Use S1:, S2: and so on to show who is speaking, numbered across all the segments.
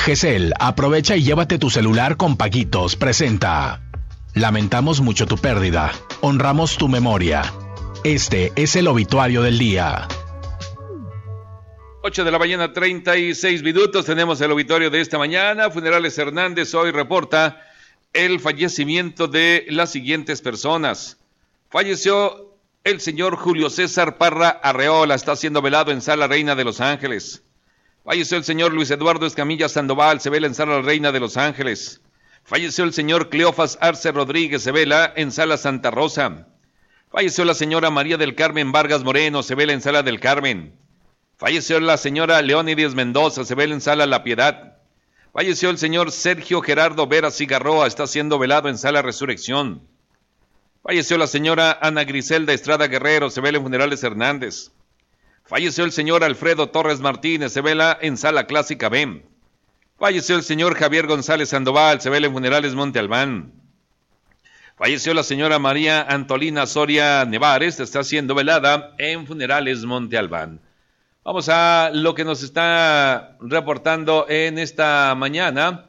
S1: GESEL, aprovecha y llévate tu celular con paguitos. Presenta. Lamentamos mucho tu pérdida. Honramos tu memoria. Este es el obituario del día.
S2: 8 de la mañana, 36 minutos. Tenemos el obituario de esta mañana. Funerales Hernández hoy reporta el fallecimiento de las siguientes personas. Falleció el señor Julio César Parra Arreola, está siendo velado en Sala Reina de Los Ángeles. Falleció el señor Luis Eduardo Escamilla Sandoval, se vela en Sala Reina de Los Ángeles. Falleció el señor Cleofas Arce Rodríguez, se vela en Sala Santa Rosa. Falleció la señora María del Carmen Vargas Moreno, se vela en Sala del Carmen. Falleció la señora Leónides Mendoza, se vela en Sala La Piedad. Falleció el señor Sergio Gerardo Vera Cigarroa, está siendo velado en Sala Resurrección. Falleció la señora Ana Griselda Estrada Guerrero, se vela en Funerales Hernández. Falleció el señor Alfredo Torres Martínez, se vela en Sala Clásica B. Falleció el señor Javier González Sandoval, se vela en Funerales Monte Albán. Falleció la señora María Antolina Soria Nevares, está siendo velada en Funerales Monte Albán. Vamos a lo que nos está reportando en esta mañana,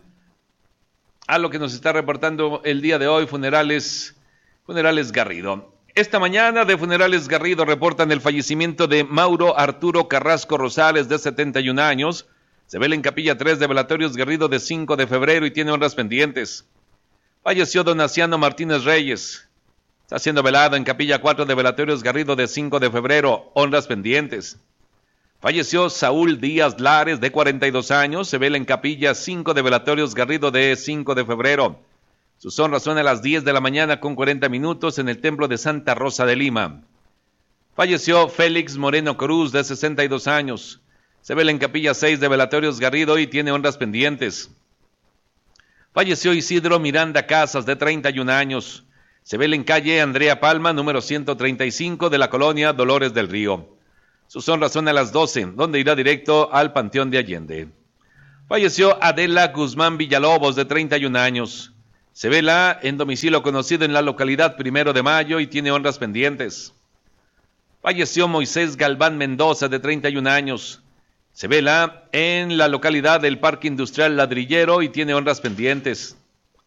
S2: a lo que nos está reportando el día de hoy Funerales Garrido. Esta mañana de Funerales Garrido reportan el fallecimiento de Mauro Arturo Carrasco Rosales, de 71 años. Se vela en Capilla 3 de Velatorios Garrido de 5 de febrero y tiene honras pendientes. Falleció don Aciano Martínez Reyes. Está siendo velado en Capilla 4 de Velatorios Garrido de 5 de febrero, honras pendientes. Falleció Saúl Díaz Lares, de 42 años. Se vela en Capilla 5 de Velatorios Garrido de 5 de febrero. Sus honras son a las 10 de la mañana con 40 minutos en el Templo de Santa Rosa de Lima. Falleció Félix Moreno Cruz, de 62 años. Se vela en Capilla 6 de Velatorios Garrido y tiene honras pendientes. Falleció Isidro Miranda Casas, de 31 años. Se vela en calle Andrea Palma, número 135 de la colonia Dolores del Río. Sus honras son a las 12, donde irá directo al Panteón de Allende. Falleció Adela Guzmán Villalobos, de 31 años. Se vela en domicilio conocido en la localidad 1 de Mayo y tiene honras pendientes. Falleció Moisés Galván Mendoza, de 31 años. Se vela en la localidad del Parque Industrial Ladrillero y tiene honras pendientes.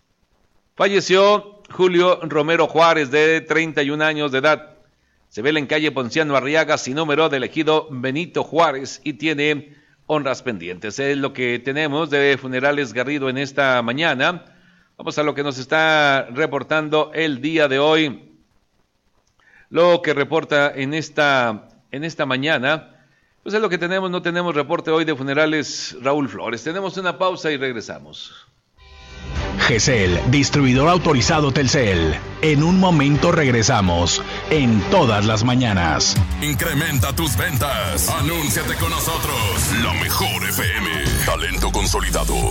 S2: Falleció Julio Romero Juárez, de 31 años de edad. Se vela en calle Ponciano Arriaga, sin número, del ejido Benito Juárez y tiene honras pendientes. Es lo que tenemos de Funerales Garrido en esta mañana. Vamos a lo que nos está reportando el día de hoy. Lo que reporta en esta mañana, pues es lo que tenemos. No tenemos reporte hoy de Funerales Raúl Flores. Tenemos una pausa y regresamos.
S1: GESEL, distribuidor autorizado Telcel. En un momento regresamos, en todas las mañanas.
S3: Incrementa tus ventas. Anúnciate con nosotros. La mejor FM. Talento consolidado.